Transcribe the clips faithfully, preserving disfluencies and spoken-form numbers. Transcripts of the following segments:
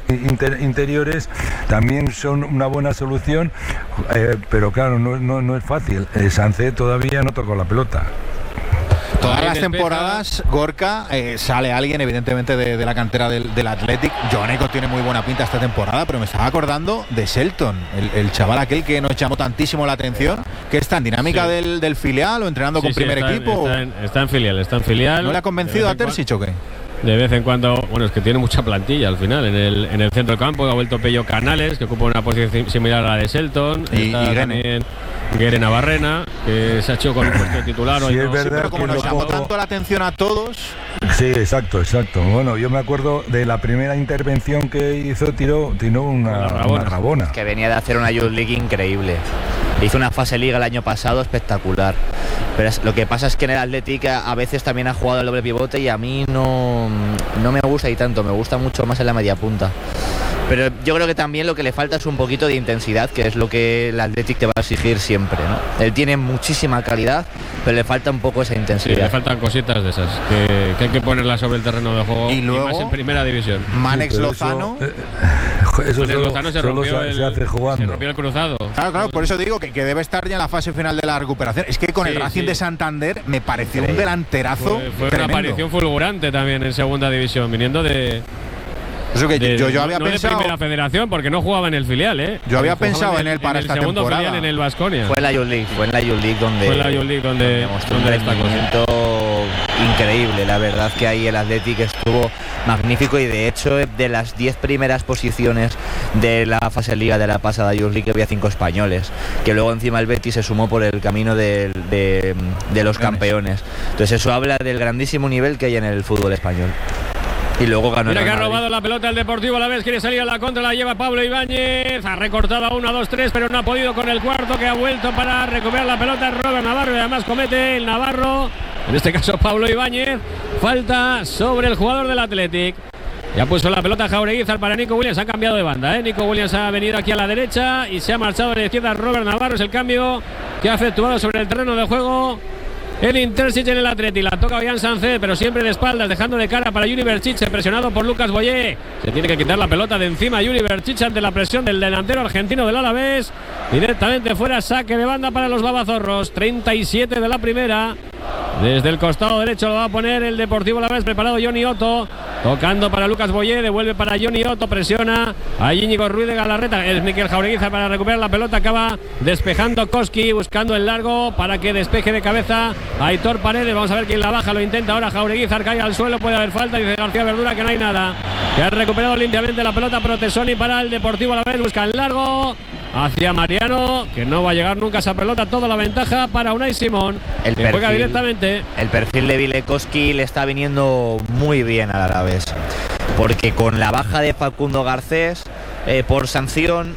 inter, interiores también son una buena solución, eh, pero claro, no, no, no es fácil. Eh, Sancet todavía no tocó la pelota. Todas las temporadas, Gorka, eh, sale alguien evidentemente de, de la cantera del, del Athletic. Joneco tiene muy buena pinta esta temporada, pero me estaba acordando de Shelton, el, el chaval aquel que nos llamó tantísimo la atención, que está en dinámica sí. del, del filial o entrenando sí, con sí, primer está, equipo. Está en, está en filial, está en filial. ¿No le ha convencido a Terzic o qué? De vez en cuando, bueno, es que tiene mucha plantilla al final en el, en el centro del campo. Ha vuelto Pello Canales, que ocupa una posición similar a la de Shelton. Y, y también Guere Navarrena, que se ha hecho con un puesto titular. Sí, no, es verdad, sí, pero como nos llamó poco... tanto la atención a todos. Sí, exacto, exacto. Bueno, yo me acuerdo de la primera intervención que hizo, tiró, tiró una, una rabona. Que venía de hacer una Youth League increíble. Hizo una fase liga el año pasado espectacular. Pero es, lo que pasa es que en el Athletic a, a veces también ha jugado el doble pivote y a mí no, no me gusta y tanto, me gusta mucho más en la media punta. Pero yo creo que también lo que le falta es un poquito de intensidad, que es lo que el Athletic te va a exigir siempre, ¿no? Él tiene muchísima calidad, pero le falta un poco esa intensidad. Sí, le faltan cositas de esas, que, que hay que ponerlas sobre el terreno de juego. Y luego, y más en primera división. Manex sí, Lozano. Eso, eh, eso Manex solo, Lozano se solo rompió, se, el, se hace jugando. se rompió el cruzado. Claro, claro, por eso digo que, que debe estar ya en la fase final de la recuperación. Es que con sí, el Racing sí. de Santander me pareció un delanterazo. Fue, fue una aparición fulgurante también en segunda división, viniendo de. Eso que de, yo, yo había no pensado. de primera federación, porque no jugaba en el filial, ¿eh? Yo había Jugaba pensado en el, él para en esta el segundo temporada. filial en el Baskonia. Fue en la Youth League, fue en la Youth League donde. Fue en la Youth League donde, donde, donde un destacó. rendimiento increíble. La verdad que ahí el Athletic estuvo magnífico y de hecho de las diez primeras posiciones de la fase liga de la pasada Youth League había cinco españoles, que luego encima el Betis se sumó por el camino de, de, de los campeones. Entonces eso habla del grandísimo nivel que hay en el fútbol español. Y luego ganó. Mira el que ha Madrid. robado la pelota el Deportivo Alavés, quiere salir a la contra, la lleva Pablo Ibáñez, ha recortado a uno, dos, tres, pero no ha podido con el cuarto, que ha vuelto para recuperar la pelota Robert Navarro, y además comete el Navarro, en este caso Pablo Ibáñez, falta sobre el jugador del Athletic. Ya puso la pelota Jaureguizar para Nico Williams, ha cambiado de banda, ¿eh? Nico Williams ha venido aquí a la derecha y se ha marchado a la izquierda Robert Navarro, es el cambio que ha efectuado sobre el terreno de juego el Intersic en el Atleti. La toca Ollán Sancet, pero siempre de espaldas, dejando de cara para Yuri Berchiche, presionado por Lucas Boyé. Se tiene que quitar la pelota de encima Yuri Berchiche ante la presión del delantero argentino del Alavés. Directamente fuera, saque de banda para los babazorros. treinta y siete de la primera. Desde el costado derecho lo va a poner el Deportivo Alavés, preparado Johnny Otto, tocando para Lucas Boyé, devuelve para Johnny Otto, presiona a Íñigo Ruiz de Galarreta, es Miquel Jaureguizar para recuperar la pelota, acaba despejando Koski, buscando el largo para que despeje de cabeza Aitor Paredes. Vamos a ver quién la baja, lo intenta ahora Jaureguizar, cae al suelo, puede haber falta, dice García Verdura que no hay nada, que ha recuperado limpiamente la pelota Protesoni para el Deportivo Alavés, busca el largo hacia Mariano, que no va a llegar nunca a esa pelota, toda la ventaja para Unai Simón, el que perfil, juega directamente. El perfil de Vilekowski le está viniendo muy bien al Alavés, porque con la baja de Facundo Garcés eh, por sanción,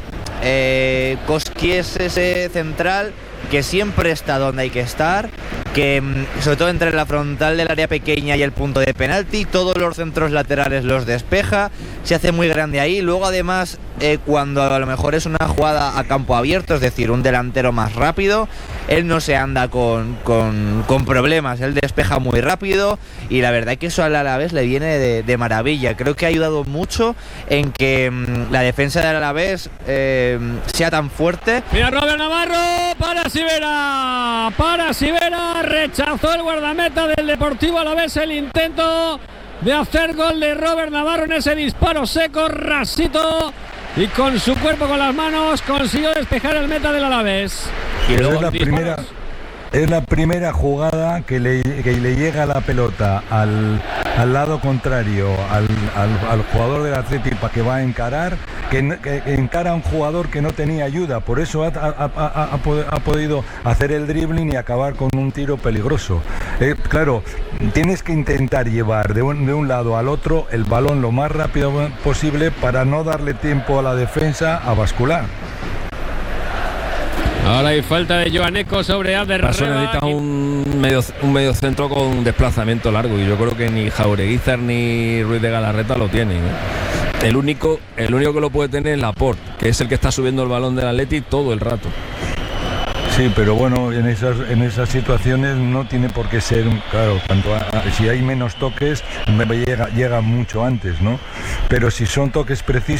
eh, Koski es ese central que siempre está donde hay que estar, que sobre todo entre la frontal del área pequeña y el punto de penalti, todos los centros laterales los despeja, se hace muy grande ahí. Luego además eh, cuando a lo mejor es una jugada a campo abierto, es decir, un delantero más rápido, él no se anda con, con, con problemas, él despeja muy rápido y la verdad es que eso al Alavés le viene de, de maravilla. Creo que ha ayudado mucho en que mmm, la defensa del Alavés eh, sea tan fuerte. Mira Robert Navarro para Sivera, para Sivera, rechazó el guardameta del Deportivo Alavés el intento de hacer gol de Robert Navarro en ese disparo seco, rasito, y con su cuerpo, con las manos, consiguió despejar el meta del Alavés. Y luego es la primera, es la primera jugada que le, que le llega la pelota al, al lado contrario, al, al, al jugador del Atlético que va a encarar, que, que, que encara a un jugador que no tenía ayuda, por eso ha, ha, ha, ha, ha podido hacer el dribbling y acabar con un tiro peligroso. Eh, claro, tienes que intentar llevar de un, de un lado al otro el balón lo más rápido posible para no darle tiempo a la defensa a bascular. Ahora hay falta de Joaneco sobre Abder. Paso necesita un medio, un medio centro con desplazamiento largo y yo creo que ni Jaureguizar ni Ruiz de Galarreta lo tienen, ¿eh? El único, el único que lo puede tener es Laporte, que es el que está subiendo el balón del Athletic todo el rato. Sí, pero bueno, en esas, en esas situaciones no tiene por qué ser, claro, cuanto a, si hay menos toques, llega, llega mucho antes, ¿no? Pero si son toques precisos,